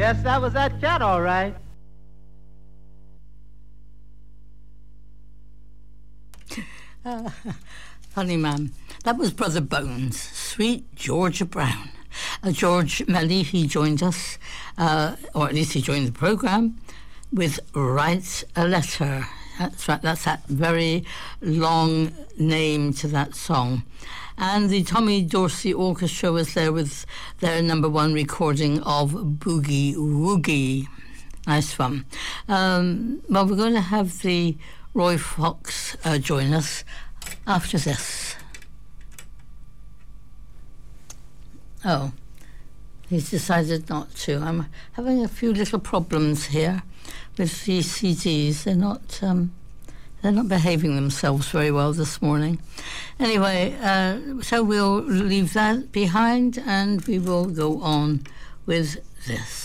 Yes, that was that cat, all right. Funny man. That was Brother Bones, Sweet Georgia Brown. George Melly, he joined us, or at least he joined the programme, with Write a Letter. That's right, that's that very long name to that song. And the Tommy Dorsey Orchestra was there with their #1 recording of Boogie Woogie. Nice fun. Well, we're going to have the Roy Fox join us after this. Oh, he's decided not to. I'm having a few little problems here with these CDs. They're not behaving themselves very well this morning. Anyway, so we'll leave that behind and we will go on with this.